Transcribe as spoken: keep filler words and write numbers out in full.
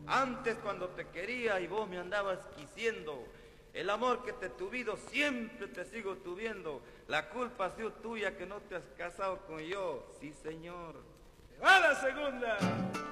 Antes cuando te quería y vos me andabas quisiendo, el amor que te he tuvido siempre te sigo tuviendo. La culpa ha sido tuya que no te has casado con yo. Sí, señor. ¡Va la segunda!